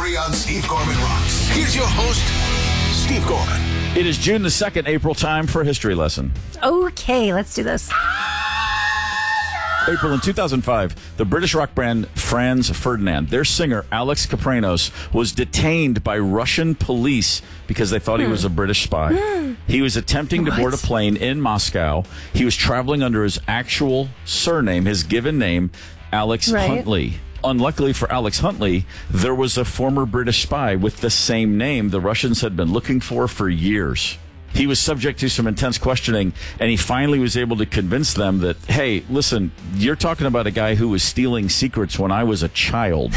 history on Steve Gorman Rocks. Here's your host, Steve Gorman. It is June the 2nd, April time for a history lesson. Okay, let's do this. April in 2005, the British rock band Franz Ferdinand, their singer Alex Kapranos, was detained by Russian police because they thought he was a British spy. He was attempting to board a plane in Moscow. He was traveling under his actual surname, his given name, Alex Huntley. Unluckily for Alex Huntley, there was a former British spy with the same name the Russians had been looking for years. He was subject to some intense questioning, and he finally was able to convince them that, hey, listen, you're talking about a guy who was stealing secrets when I was a child.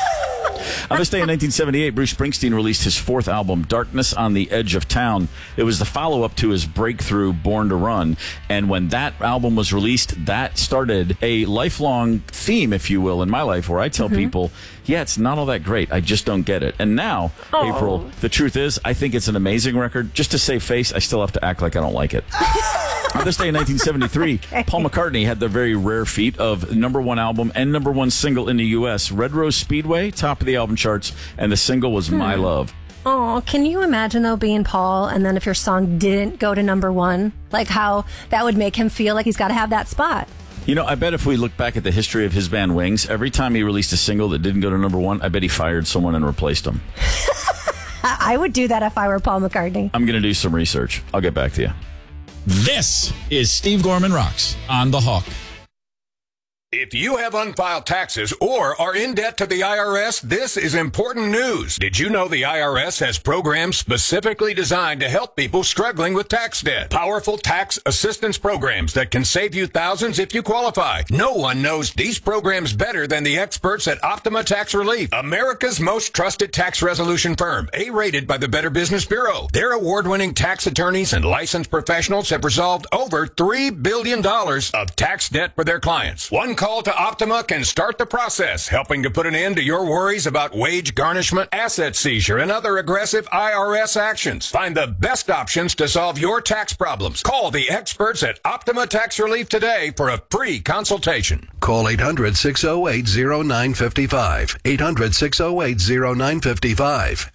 On this day in 1978, Bruce Springsteen released his fourth album, Darkness on the Edge of Town. It was the follow-up to his breakthrough, Born to Run. And when that album was released, that started a lifelong theme, if you will, in my life, where I tell people, yeah, it's not all that great. I just don't get it. And now, April, the truth is, I think it's an amazing record. Just to save face, I still have to act like I don't like it. On this day in 1973, Paul McCartney had the very rare feat of #1 album and #1 single in the U.S. Red Rose Speedway, top of the album charts, and the single was My Love. Oh, can you imagine, though, being Paul, and then if your song didn't go to #1, like how that would make him feel like he's got to have that spot? You know, I bet if we look back at the history of his band Wings, every time he released a single that didn't go to #1, I bet he fired someone and replaced him. I would do that if I were Paul McCartney. I'm going to do some research. I'll get back to you. This is Steve Gorman Rocks on the Hawk. If you have unfiled taxes or are in debt to the IRS, this is important news. Did you know the IRS has programs specifically designed to help people struggling with tax debt? Powerful tax assistance programs that can save you thousands if you qualify. No one knows these programs better than the experts at Optima Tax Relief, America's most trusted tax resolution firm, A-rated by the Better Business Bureau. Their award-winning tax attorneys and licensed professionals have resolved over $3 billion of tax debt for their clients. One call to Optima can start the process, helping to put an end to your worries about wage garnishment, asset seizure, and other aggressive IRS actions. Find the best options to solve your tax problems. Call the experts at Optima Tax Relief today for a free consultation. Call 800-608-0955. 800-608-0955.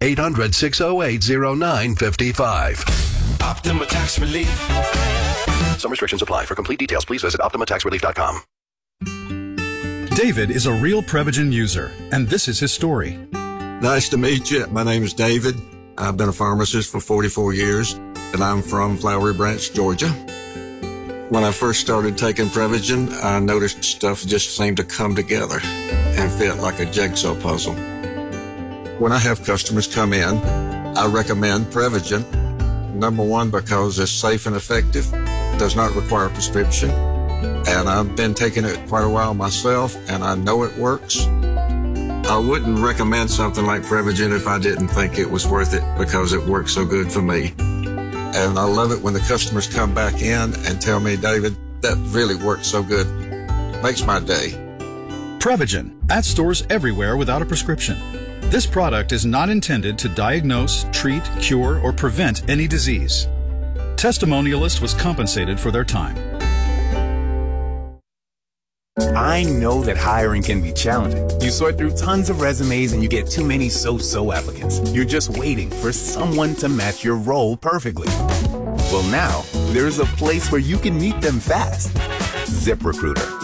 800-608-0955. Optima Tax Relief. Some restrictions apply. For complete details, please visit OptimaTaxRelief.com. David is a real Prevagen user, and this is his story. Nice to meet you. My name is David. I've been a pharmacist for 44 years, and I'm from Flowery Branch, Georgia. When I first started taking Prevagen, I noticed stuff just seemed to come together and fit like a jigsaw puzzle. When I have customers come in, I recommend Prevagen. #1, because it's safe and effective, does not require a prescription. And I've been taking it quite a while myself, and I know it works. I wouldn't recommend something like Prevagen if I didn't think it was worth it, because it works so good for me. And I love it when the customers come back in and tell me, David, that really works so good. Makes my day. Prevagen, at stores everywhere without a prescription. This product is not intended to diagnose, treat, cure, or prevent any disease. Testimonialist was compensated for their time. I know that hiring can be challenging. You sort through tons of resumes and you get too many so-so applicants. You're just waiting for someone to match your role perfectly. Well, now, there's a place where you can meet them fast. ZipRecruiter.